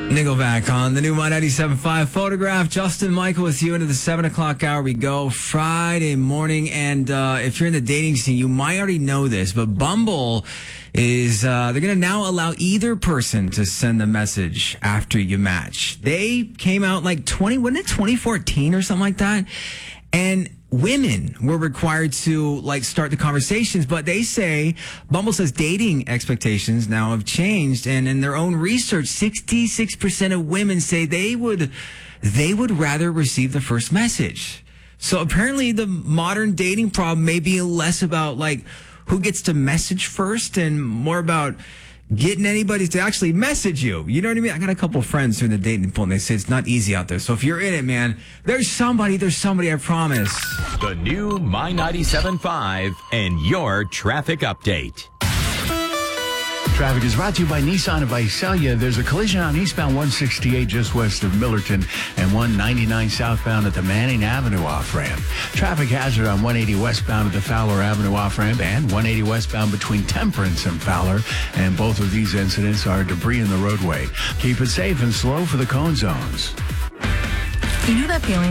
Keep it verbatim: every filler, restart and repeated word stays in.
Nickelback on the new My ninety-seven point five Photograph. Justin Michael with you into the seven o'clock hour. We go Friday morning. And uh, if you're in the dating scene, you might already know this, but Bumble is, uh, they're going to now allow either person to send the message after you match. They came out like twenty, wasn't it twenty fourteen or something like that? And women were required to like start the conversations, but they say Bumble says dating expectations now have changed, and in their own research, sixty-six percent of women say they would they would rather receive the first message. So apparently the modern dating problem may be less about like who gets to message first and more about getting anybody to actually message you. You know what I mean? I got a couple of friends who are in the dating pool, and they say it's not easy out there. So if you're in it, man, there's somebody, there's somebody, I promise. The new My ninety-seven point five and your traffic update. Traffic is brought to you by Nissan of Visalia. There's a collision on eastbound one sixty-eight just west of Millerton and one ninety-nine southbound at the Manning Avenue off-ramp. Traffic hazard on one eighty westbound at the Fowler Avenue off-ramp and one eighty westbound between Temperance and Fowler. And both of these incidents are debris in the roadway. Keep it safe and slow for the cone zones. You know that feeling